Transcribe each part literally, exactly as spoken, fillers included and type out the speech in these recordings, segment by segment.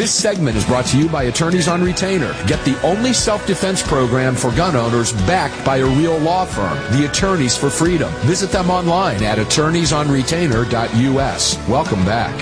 This segment is brought to you by Attorneys on Retainer. Get the only self-defense program for gun owners backed by a real law firm, the Attorneys for Freedom. Visit them online at attorneys on retainer dot U S. Welcome back.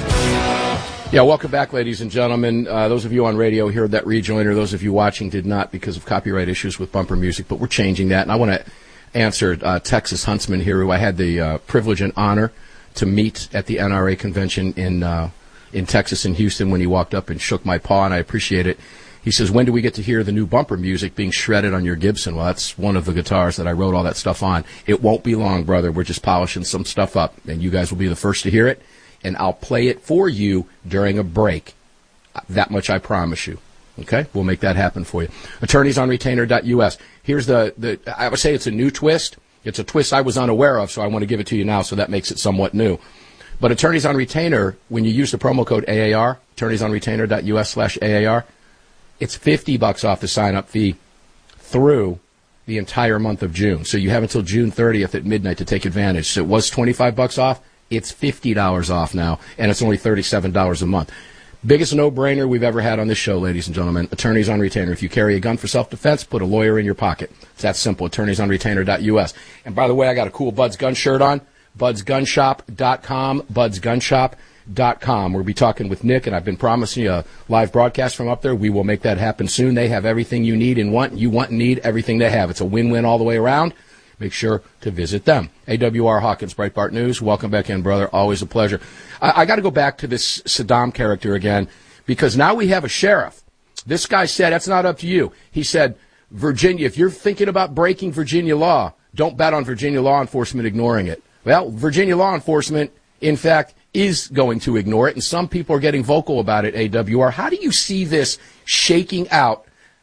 Yeah, welcome back, ladies and gentlemen. Uh, those of you on radio heard that rejoinder. Those of you watching did not because of copyright issues with bumper music, but we're changing that. And I want to answer uh, Texas Huntsman here, who I had the uh, privilege and honor to meet at the N R A convention in uh, in Texas, in Houston, when he walked up and shook my paw, and I appreciate it. He says, when do we get to hear the new bumper music being shredded on your Gibson? Well, that's one of the guitars that I wrote all that stuff on. It won't be long, brother. We're just polishing some stuff up, and you guys will be the first to hear it, and I'll play it for you during a break. That much I promise you. Okay? We'll make that happen for you. attorneys on retainer dot U S. Here's the, the, I would say it's a new twist. It's a twist I was unaware of, so I want to give it to you now, so that makes it somewhat new. But Attorneys on Retainer, when you use the promo code A A R, attorneys on retainer dot U S slash A A R, it's fifty bucks off the sign-up fee through the entire month of June. So you have until June thirtieth at midnight to take advantage. So it was twenty-five bucks off. It's fifty dollars off now, and it's only thirty-seven dollars a month. Biggest no-brainer we've ever had on this show, ladies and gentlemen. Attorneys on Retainer. If you carry a gun for self-defense, put a lawyer in your pocket. It's that simple. attorneys on retainer dot U S. And by the way, I got a cool Bud's Gun shirt on. buds gun shop dot com. buds gun shop dot com. We'll be talking with Nick, and I've been promising you a live broadcast from up there. We will make that happen soon. They have everything you need and want. You want and need everything they have. It's a win-win all the way around. Make sure to visit them. A W R Hawkins, Breitbart News. Welcome back in, brother. Always a pleasure. I, I got to go back to this Saddam character again, because now we have a sheriff. This guy said, that's not up to you. He said, Virginia, if you're thinking about breaking Virginia law, don't bet on Virginia law enforcement ignoring it. Well, Virginia law enforcement, in fact, is going to ignore it, and some people are getting vocal about it, A W R. How do you see this shaking out,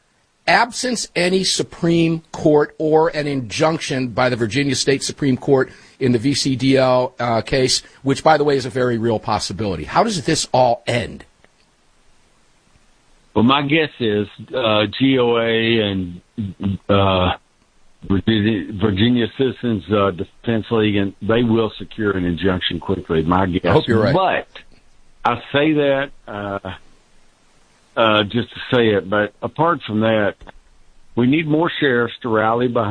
absence any Supreme Court or an injunction by the Virginia State Supreme Court in the V C D L uh, case, which, by the way, is a very real possibility? How does this all end? Well, my guess is uh, G O A and uh, Virginia, Virginia Citizens uh, Defense League, and they will secure an injunction quickly, my guess. I hope you're right. But I say that uh, uh, just to say it, but apart from that, we need more sheriffs to rally behind